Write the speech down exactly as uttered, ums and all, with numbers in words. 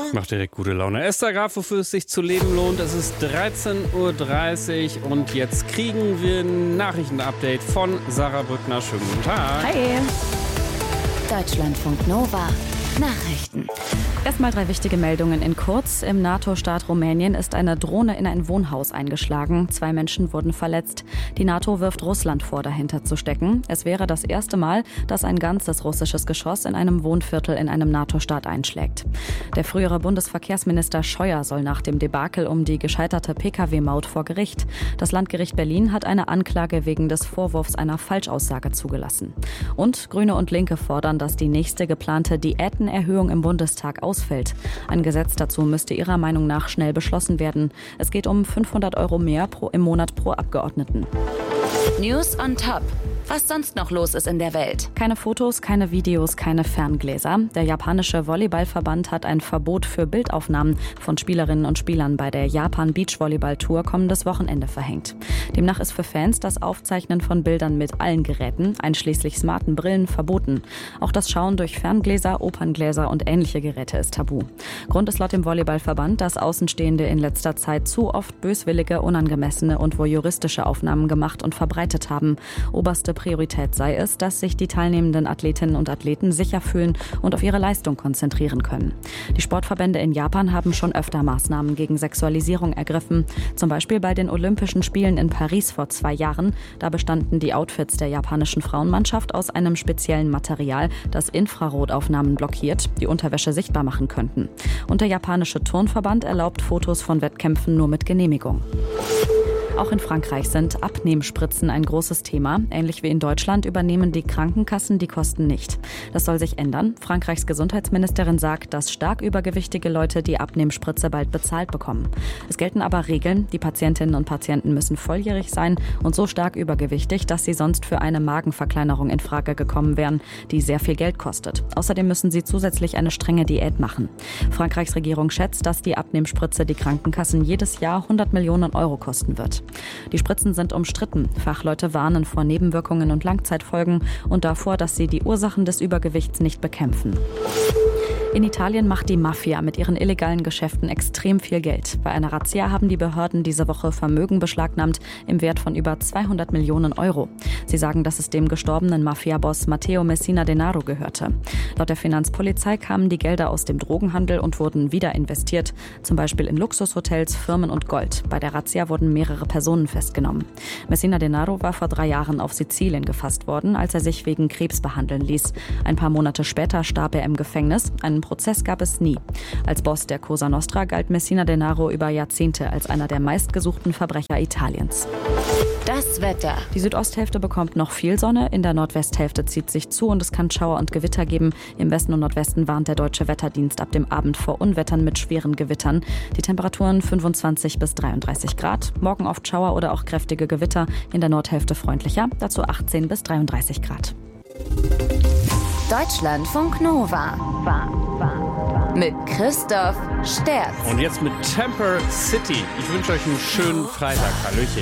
Macht direkt gute Laune. Esther Graf, wofür es sich zu leben lohnt. Es ist dreizehn Uhr dreißig und jetzt kriegen wir ein Nachrichtenupdate von Sarah Brückner. Schönen guten Tag. Hi. Deutschlandfunk Nova. Nachrichten. Erstmal drei wichtige Meldungen in kurz. Im NATO-Staat Rumänien ist eine Drohne in ein Wohnhaus eingeschlagen. Zwei Menschen wurden verletzt. Die NATO wirft Russland vor, dahinter zu stecken. Es wäre das erste Mal, dass ein ganzes russisches Geschoss in einem Wohnviertel in einem NATO-Staat einschlägt. Der frühere Bundesverkehrsminister Scheuer soll nach dem Debakel um die gescheiterte Pkw-Maut vor Gericht. Das Landgericht Berlin hat eine Anklage wegen des Vorwurfs einer Falschaussage zugelassen. Und Grüne und Linke fordern, dass die nächste geplante Diätenerhöhung im Bundestag ausfällt. Ein Gesetz dazu müsste ihrer Meinung nach schnell beschlossen werden. Es geht um fünfhundert Euro mehr pro, im Monat pro Abgeordneten. News on Top. Was sonst noch los ist in der Welt. Keine Fotos, keine Videos, keine Ferngläser. Der japanische Volleyballverband hat ein Verbot für Bildaufnahmen von Spielerinnen und Spielern bei der Japan Beachvolleyball Tour kommendes Wochenende verhängt. Demnach ist für Fans das Aufzeichnen von Bildern mit allen Geräten, einschließlich smarten Brillen, verboten. Auch das Schauen durch Ferngläser, Operngläser und ähnliche Geräte ist tabu. Grund ist laut dem Volleyballverband, dass Außenstehende in letzter Zeit zu oft böswillige, unangemessene und voyeuristische Aufnahmen gemacht und verbreitet haben. Oberste Priorität sei es, dass sich die teilnehmenden Athletinnen und Athleten sicher fühlen und auf ihre Leistung konzentrieren können. Die Sportverbände in Japan haben schon öfter Maßnahmen gegen Sexualisierung ergriffen. Zum Beispiel bei den Olympischen Spielen in Paris vor zwei Jahren. Da bestanden die Outfits der japanischen Frauenmannschaft aus einem speziellen Material, das Infrarotaufnahmen blockiert, die Unterwäsche sichtbar machen könnten. Und der japanische Turnverband erlaubt Fotos von Wettkämpfen nur mit Genehmigung. Auch in Frankreich sind Abnehmspritzen ein großes Thema. Ähnlich wie in Deutschland übernehmen die Krankenkassen die Kosten nicht. Das soll sich ändern. Frankreichs Gesundheitsministerin sagt, dass stark übergewichtige Leute die Abnehmspritze bald bezahlt bekommen. Es gelten aber Regeln. Die Patientinnen und Patienten müssen volljährig sein und so stark übergewichtig, dass sie sonst für eine Magenverkleinerung in Frage gekommen wären, die sehr viel Geld kostet. Außerdem müssen sie zusätzlich eine strenge Diät machen. Frankreichs Regierung schätzt, dass die Abnehmspritze die Krankenkassen jedes Jahr hundert Millionen Euro kosten wird. Die Spritzen sind umstritten. Fachleute warnen vor Nebenwirkungen und Langzeitfolgen und davor, dass sie die Ursachen des Übergewichts nicht bekämpfen. In Italien macht die Mafia mit ihren illegalen Geschäften extrem viel Geld. Bei einer Razzia haben die Behörden diese Woche Vermögen beschlagnahmt im Wert von über zweihundert Millionen Euro. Sie sagen, dass es dem gestorbenen Mafia-Boss Matteo Messina Denaro gehörte. Laut der Finanzpolizei kamen die Gelder aus dem Drogenhandel und wurden wieder investiert, zum Beispiel in Luxushotels, Firmen und Gold. Bei der Razzia wurden mehrere Personen festgenommen. Messina Denaro war vor drei Jahren auf Sizilien gefasst worden, als er sich wegen Krebs behandeln ließ. Ein paar Monate später starb er im Gefängnis. Einen Prozess gab es nie. Als Boss der Cosa Nostra galt Messina Denaro über Jahrzehnte als einer der meistgesuchten Verbrecher Italiens. Das Wetter. Die Südosthälfte bekommt noch viel Sonne, in der Nordwesthälfte zieht sich zu und es kann Schauer und Gewitter geben. Im Westen und Nordwesten warnt der Deutsche Wetterdienst ab dem Abend vor Unwettern mit schweren Gewittern. Die Temperaturen fünfundzwanzig bis dreiunddreißig Grad. Morgen oft Schauer oder auch kräftige Gewitter, in der Nordhälfte freundlicher, dazu achtzehn bis dreiunddreißig Grad. Deutschlandfunk Nova. Mit Christoph Sterz. Und jetzt mit Temper City. Ich wünsche euch einen schönen Freitag. Hallöchen.